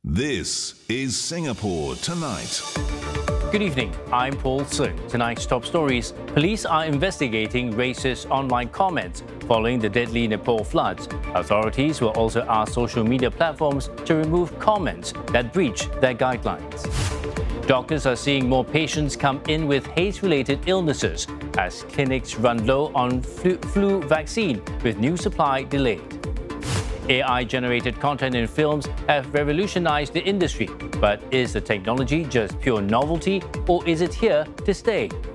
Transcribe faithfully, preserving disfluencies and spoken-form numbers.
This is Singapore Tonight. Good evening, I'm Paul Sung. Tonight's top stories: police are investigating racist online comments following the deadly Nepal floods. Authorities will also ask social media platforms to remove comments that breach their guidelines. Doctors are seeing more patients come in with haze-related illnesses as clinics run low on flu, flu vaccine with new supply delayed. A I-generated content in films have revolutionized the industry, but is the technology just pure novelty or is it here to stay?